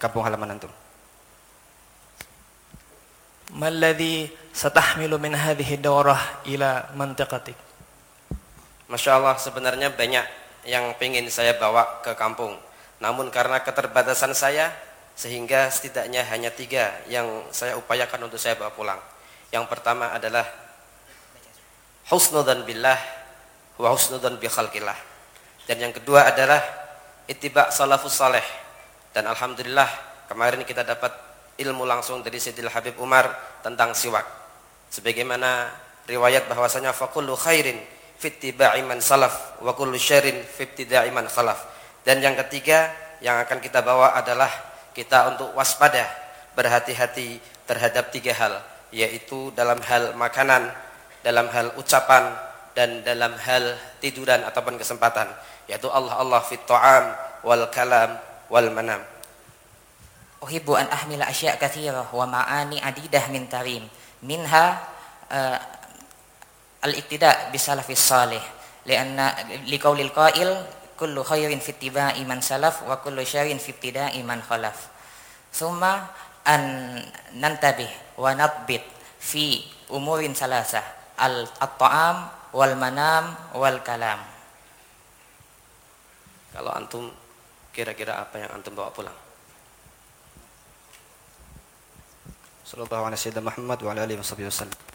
kampung halaman antum. ما الذي ستحمل من هذه الدورة إلى منطقتك؟ Masya Allah, sebenarnya banyak yang ingin saya bawa ke kampung. Namun karena keterbatasan saya, sehingga setidaknya hanya 3 yang saya upayakan untuk saya bawa pulang. Yang pertama adalah husnudzan billah wa husnudzan bi khalqillah. Dan yang kedua adalah ittiba' salafus saleh. Dan alhamdulillah kemarin kita dapat ilmu langsung dari Sayyidil Habib Umar tentang siwak. Sebagaimana riwayat bahwasanya faqullu khairin fi ittiba'i man salaf wa kullu syarrin fi ibtida'i man khalaf. Dan yang ketiga yang akan kita bawa adalah kita untuk waspada, berhati-hati terhadap 3 hal, yaitu dalam hal makanan, dalam hal ucapan, dan dalam hal tiduran ataupun kesempatan, yaitu Allah fit ta'am wal kalam wal manam. Uhibbu an ahmila asya' katsirah wa ma'ani adidah min tarim minha al-iqtida' bi salafis salih lianna liqaulil qail kullu khairin fi ittiba'i man salaf wa kullu syarrin fi ibtida'i man khalaf. Tsumma an nantabih wa nabbit fi umurin salasah at-ta'am wal manam wal kalam. Kalau antum kira-kira apa yang antum bawa pulang? Sallallahu alaihi wasallam Muhammad wa ala alihi wasallam.